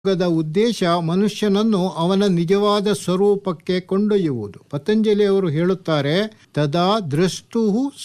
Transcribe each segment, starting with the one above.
ಯೋಗದ ಉದ್ದೇಶ ಮನುಷ್ಯನನ್ನು ಅವನ ನಿಜವಾದ ಸ್ವರೂಪಕ್ಕೆ ಕೊಂಡೊಯ್ಯುವುದು. ಪತಂಜಲಿ ಅವರು ಹೇಳುತ್ತಾರೆ, ತದಾ ದೃಷ್ಟು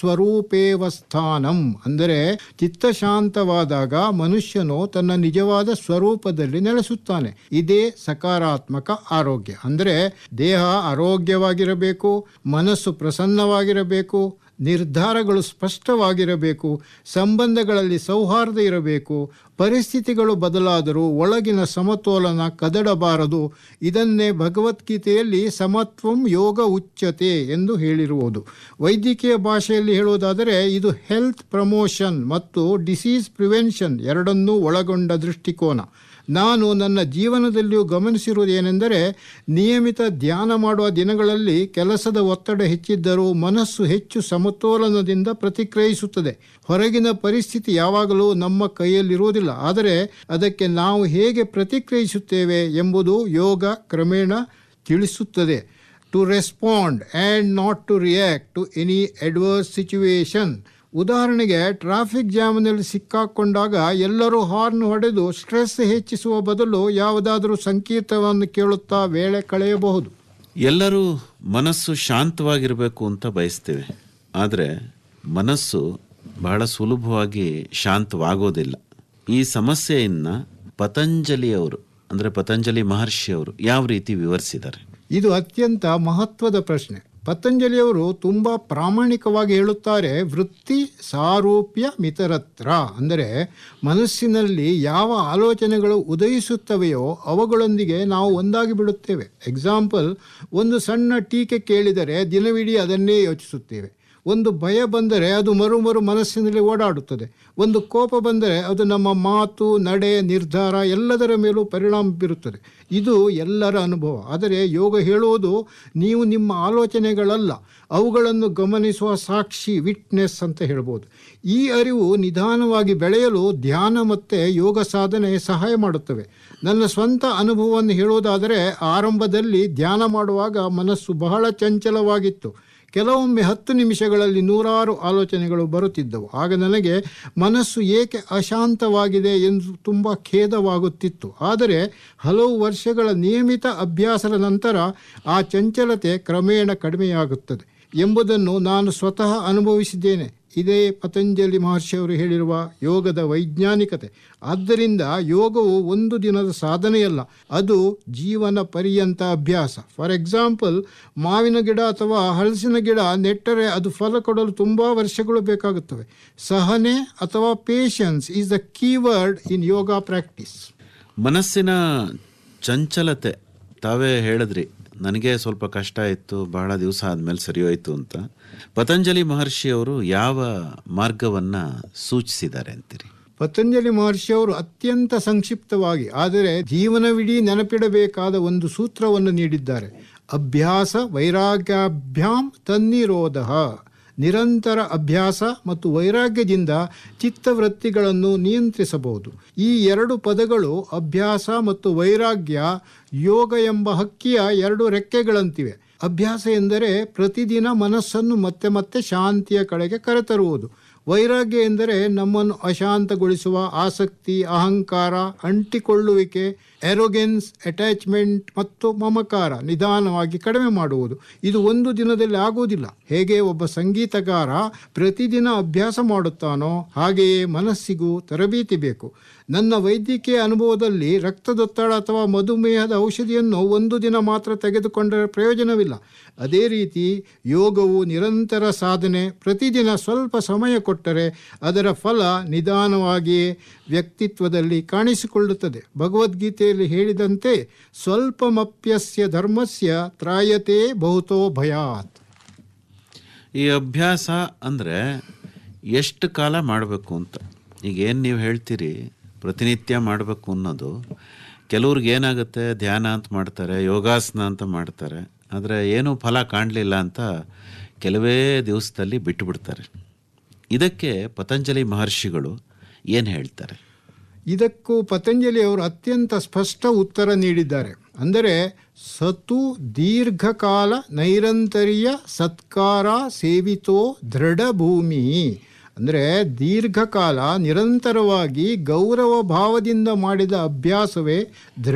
ಸ್ವರೂಪೇವಸ್ಥಾನಂ, ಅಂದರೆ ಚಿತ್ತಶಾಂತವಾದಾಗ ಮನುಷ್ಯನು ತನ್ನ ನಿಜವಾದ ಸ್ವರೂಪದಲ್ಲಿ ನೆಲೆಸುತ್ತಾನೆ. ಇದೇ ಸಕಾರಾತ್ಮಕ ಆರೋಗ್ಯ. ಅಂದರೆ ದೇಹ ಆರೋಗ್ಯವಾಗಿರಬೇಕು, ಮನಸ್ಸು ಪ್ರಸನ್ನವಾಗಿರಬೇಕು, ನಿರ್ಧಾರಗಳು ಸ್ಪಷ್ಟವಾಗಿರಬೇಕು, ಸಂಬಂಧಗಳಲ್ಲಿ ಸೌಹಾರ್ದ ಇರಬೇಕು, ಪರಿಸ್ಥಿತಿಗಳು ಬದಲಾದರೂ ಒಳಗಿನ ಸಮತೋಲನ ಕದಡಬಾರದು. ಇದನ್ನೇ ಭಗವದ್ಗೀತೆಯಲ್ಲಿ ಸಮತ್ವಂ ಯೋಗ ಉಚ್ಯತೆ ಎಂದು ಹೇಳಿರುವುದು. ವೈದ್ಯಕೀಯ ಭಾಷೆಯಲ್ಲಿ ಹೇಳುವುದಾದರೆ ಇದು ಹೆಲ್ತ್ ಪ್ರಮೋಷನ್ ಮತ್ತು ಡಿಸೀಸ್ ಪ್ರಿವೆನ್ಷನ್ ಎರಡನ್ನೂ ಒಳಗೊಂಡ ದೃಷ್ಟಿಕೋನ. ನಾನು ನನ್ನ ಜೀವನದಲ್ಲಿಯೂ ಗಮನಿಸಿರುವುದೇನೆಂದರೆ, ನಿಯಮಿತ ಧ್ಯಾನ ಮಾಡುವ ದಿನಗಳಲ್ಲಿ ಕೆಲಸದ ಒತ್ತಡ ಹೆಚ್ಚಿದ್ದರೂ ಮನಸ್ಸು ಹೆಚ್ಚು ಸಮತೋಲನದಿಂದ ಪ್ರತಿಕ್ರಿಯಿಸುತ್ತದೆ. ಹೊರಗಿನ ಪರಿಸ್ಥಿತಿ ಯಾವಾಗಲೂ ನಮ್ಮ ಕೈಯಲ್ಲಿರುವುದಿಲ್ಲ, ಆದರೆ ಅದಕ್ಕೆ ನಾವು ಹೇಗೆ ಪ್ರತಿಕ್ರಿಯಿಸುತ್ತೇವೆ ಎಂಬುದು ಯೋಗ ಕ್ರಮೇಣ ತಿಳಿಸುತ್ತದೆ. To respond and not to react to any adverse situation. ಉದಾಹರಣೆಗೆ, ಟ್ರಾಫಿಕ್ ಜಾಮ್ನಲ್ಲಿ ಸಿಕ್ಕಾಕೊಂಡಾಗ ಎಲ್ಲರೂ ಹಾರ್ನ್ ಹೊಡೆದು ಸ್ಟ್ರೆಸ್ ಹೆಚ್ಚಿಸುವ ಬದಲು ಯಾವುದಾದರೂ ಸಂಕೀರ್ತವನ್ನು ಕೇಳುತ್ತಾ ವೇಳೆ ಕಳೆಯಬಹುದು. ಎಲ್ಲರೂ ಮನಸ್ಸು ಶಾಂತವಾಗಿರಬೇಕು ಅಂತ ಬಯಸ್ತೇವೆ, ಆದರೆ ಮನಸ್ಸು ಬಹಳ ಸುಲಭವಾಗಿ ಶಾಂತವಾಗೋದಿಲ್ಲ. ಈ ಸಮಸ್ಯೆಯನ್ನು ಪತಂಜಲಿಯವರು, ಅಂದರೆ ಪತಂಜಲಿ ಮಹರ್ಷಿಯವರು ಯಾವ ರೀತಿ ವಿವರಿಸಿದ್ದಾರೆ? ಇದು ಅತ್ಯಂತ ಮಹತ್ವದ ಪ್ರಶ್ನೆ. ಪತಂಜಲಿಯವರು ತುಂಬ ಪ್ರಾಮಾಣಿಕವಾಗಿ ಹೇಳುತ್ತಾರೆ, ವೃತ್ತಿ ಸಾರೂಪ್ಯ ಮಿತರತ್ರ, ಅಂದರೆ ಮನಸ್ಸಿನಲ್ಲಿ ಯಾವ ಆಲೋಚನೆಗಳು ಉದಯಿಸುತ್ತವೆಯೋ ಅವುಗಳೊಂದಿಗೆ ನಾವು ಒಂದಾಗಿ ಬಿಡುತ್ತೇವೆ. ಎಕ್ಸಾಂಪಲ್, ಒಂದು ಸಣ್ಣ ಟೀಕೆ ಕೇಳಿದರೆ ದಿನವಿಡೀ ಅದನ್ನೇ ಯೋಚಿಸುತ್ತೇವೆ. ಒಂದು ಭಯ ಬಂದರೆ ಅದು ಮರು ಮನಸ್ಸಿನಲ್ಲಿ ಓಡಾಡುತ್ತದೆ. ಒಂದು ಕೋಪ ಬಂದರೆ ಅದು ನಮ್ಮ ಮಾತು, ನಡೆ, ನಿರ್ಧಾರ ಎಲ್ಲದರ ಮೇಲೂ ಪರಿಣಾಮ ಬೀರುತ್ತದೆ. ಇದು ಎಲ್ಲರ ಅನುಭವ. ಆದರೆ ಯೋಗ ಹೇಳುವುದು, ನೀವು ನಿಮ್ಮ ಆಲೋಚನೆಗಳಲ್ಲ, ಅವುಗಳನ್ನು ಗಮನಿಸುವ ಸಾಕ್ಷಿ, ವಿಟ್ನೆಸ್ ಅಂತ ಹೇಳ್ಬೋದು. ಈ ಅರಿವು ನಿಧಾನವಾಗಿ ಬೆಳೆಯಲು ಧ್ಯಾನ ಮತ್ತು ಯೋಗ ಸಾಧನೆ ಸಹಾಯ ಮಾಡುತ್ತವೆ. ನನ್ನ ಸ್ವಂತ ಅನುಭವವನ್ನು ಹೇಳುವುದಾದರೆ, ಆರಂಭದಲ್ಲಿ ಧ್ಯಾನ ಮಾಡುವಾಗ ಮನಸ್ಸು ಬಹಳ ಚಂಚಲವಾಗಿತ್ತು. ಕೆಲವೊಮ್ಮೆ 10 ನಿಮಿಷಗಳಲ್ಲಿ 100 ಆಲೋಚನೆಗಳು ಬರುತ್ತಿದ್ದವು. ಆಗ ನನಗೆ ಮನಸ್ಸು ಏಕೆ ಅಶಾಂತವಾಗಿದೆ ಎಂದು ತುಂಬ ಖೇದವಾಗುತ್ತಿತ್ತು. ಆದರೆ ಹಲವು ವರ್ಷಗಳ ನಿಯಮಿತ ಅಭ್ಯಾಸದ ನಂತರ ಆ ಚಂಚಲತೆ ಕ್ರಮೇಣ ಕಡಿಮೆಯಾಗುತ್ತದೆ ಎಂಬುದನ್ನು ನಾನು ಸ್ವತಃ ಅನುಭವಿಸಿದ್ದೇನೆ. ಇದೇ ಪತಂಜಲಿ ಮಹರ್ಷಿಯವರು ಹೇಳಿರುವ ಯೋಗದ ವೈಜ್ಞಾನಿಕತೆ. ಆದ್ದರಿಂದ ಯೋಗವು ಒಂದು ದಿನದ ಸಾಧನೆಯಲ್ಲ, ಅದು ಜೀವನ ಪರ್ಯಂತ ಅಭ್ಯಾಸ. ಫಾರ್ ಎಕ್ಸಾಂಪಲ್, ಮಾವಿನ ಗಿಡ ಅಥವಾ ಹಲಸಿನ ಗಿಡ ನೆಟ್ಟರೆ ಅದು ಫಲ ಕೊಡಲು ತುಂಬ ವರ್ಷಗಳು ಬೇಕಾಗುತ್ತವೆ. ಸಹನೆ ಅಥವಾ patience is the keyword in yoga practice. ಮನಸ್ಸಿನ ಚಂಚಲತೆ ತಾವೇ ಹೇಳಿದ್ರಿ, ನನಗೆ ಸ್ವಲ್ಪ ಕಷ್ಟ ಇತ್ತು, ಬಹಳ ದಿವಸ ಆದಮೇಲೆ ಸರಿ ಹೋಯಿತು ಅಂತ. ಪತಂಜಲಿ ಮಹರ್ಷಿಯವರು ಯಾವ ಮಾರ್ಗವನ್ನು ಸೂಚಿಸಿದ್ದಾರೆ ಅಂತೀರಿ? ಪತಂಜಲಿ ಮಹರ್ಷಿಯವರು ಅತ್ಯಂತ ಸಂಕ್ಷಿಪ್ತವಾಗಿ ಆದರೆ ಜೀವನವಿಡೀ ನೆನಪಿಡಬೇಕಾದ ಒಂದು ಸೂತ್ರವನ್ನು ನೀಡಿದ್ದಾರೆ. ಅಭ್ಯಾಸ ವೈರಾಗ್ಯಾಭ್ಯಾಂ ತನ್ನಿರೋಧ. ನಿರಂತರ ಅಭ್ಯಾಸ ಮತ್ತು ವೈರಾಗ್ಯದಿಂದ ಚಿತ್ತವೃತ್ತಿಗಳನ್ನು ನಿಯಂತ್ರಿಸಬಹುದು. ಈ 2 ಪದಗಳು, ಅಭ್ಯಾಸ ಮತ್ತು ವೈರಾಗ್ಯ, ಯೋಗ ಎಂಬ ಹಕ್ಕಿಯ 2 ರೆಕ್ಕೆಗಳಂತಿವೆ. ಅಭ್ಯಾಸ ಎಂದರೆ ಪ್ರತಿದಿನ ಮನಸ್ಸನ್ನು ಮತ್ತೆ ಮತ್ತೆ ಶಾಂತಿಯ ಕಡೆಗೆ ಕರೆತರುವುದು. ವೈರಾಗ್ಯ ಎಂದರೆ ನಮ್ಮನ್ನು ಅಶಾಂತಗೊಳಿಸುವ ಆಸಕ್ತಿ, ಅಹಂಕಾರ, ಅಂಟಿಕೊಳ್ಳುವಿಕೆ, ಎರೋಗೆನ್ಸ್, ಅಟ್ಯಾಚ್ಮೆಂಟ್ ಮತ್ತು ಮಮಕಾರ ನಿಧಾನವಾಗಿ ಕಡಿಮೆ ಮಾಡುವುದು. ಇದು ಒಂದು ದಿನದಲ್ಲಿ ಆಗುವುದಿಲ್ಲ. ಹೇಗೆ ಒಬ್ಬ ಸಂಗೀತಗಾರ ಪ್ರತಿದಿನ ಅಭ್ಯಾಸ ಮಾಡುತ್ತಾನೋ ಹಾಗೆಯೇ ಮನಸ್ಸಿಗೂ ತರಬೇತಿ ಬೇಕು. ನನ್ನ ವೈದ್ಯಕೀಯ ಅನುಭವದಲ್ಲಿ ರಕ್ತದೊತ್ತಡ ಅಥವಾ ಮಧುಮೇಹದ ಔಷಧಿಯನ್ನು ಒಂದು ದಿನ ಮಾತ್ರ ತೆಗೆದುಕೊಂಡರೆ ಪ್ರಯೋಜನವಿಲ್ಲ. ಅದೇ ರೀತಿ ಯೋಗವು ನಿರಂತರ ಸಾಧನೆ. ಪ್ರತಿದಿನ ಸ್ವಲ್ಪ ಸಮಯ ಕೊಟ್ಟರೆ ಅದರ ಫಲ ನಿಧಾನವಾಗಿಯೇ ವ್ಯಕ್ತಿತ್ವದಲ್ಲಿ ಕಾಣಿಸಿಕೊಳ್ಳುತ್ತದೆ. ಭಗವದ್ಗೀತೆಯಲ್ಲಿ ಹೇಳಿದಂತೆ, ಸ್ವಲ್ಪಮಪ್ಯಸ್ಯ ಧರ್ಮಸ್ಯ ತ್ರಾಯತೆ ಬಹುತೋ ಭಯಾತ್. ಈ ಅಭ್ಯಾಸ ಅಂದರೆ ಎಷ್ಟು ಕಾಲ ಮಾಡಬೇಕು ಅಂತ? ಈಗೇನು ನೀವು ಹೇಳ್ತೀರಿ ಪ್ರತಿನಿತ್ಯ ಮಾಡಬೇಕು ಅನ್ನೋದು, ಕೆಲವ್ರಿಗೆ ಏನಾಗುತ್ತೆ, ಧ್ಯಾನ ಅಂತ ಮಾಡ್ತಾರೆ, ಯೋಗಾಸನ ಅಂತ ಮಾಡ್ತಾರೆ, ಆದರೆ ಏನೂ ಫಲ ಕಾಣಲಿಲ್ಲ ಅಂತ ಕೆಲವೇ ದಿವಸದಲ್ಲಿ ಬಿಟ್ಟುಬಿಡ್ತಾರೆ. ಇದಕ್ಕೆ ಪತಂಜಲಿ ಮಹರ್ಷಿಗಳು ಏನು ಹೇಳ್ತಾರೆ? ಇದಕ್ಕೂ ಪತಂಜಲಿಯವರು ಅತ್ಯಂತ ಸ್ಪಷ್ಟ ಉತ್ತರ ನೀಡಿದ್ದಾರೆ. ಅಂದರೆ ಸತು ದೀರ್ಘಕಾಲ ನೈರಂತರ್ಯ ಸತ್ಕಾರ ಸೇವಿತೋ ದೃಢ ಭೂಮಿ. ಅಂದರೆ ದೀರ್ಘಕಾಲ ನಿರಂತರವಾಗಿ ಗೌರವ ಭಾವದಿಂದ ಮಾಡಿದ ಅಭ್ಯಾಸವೇ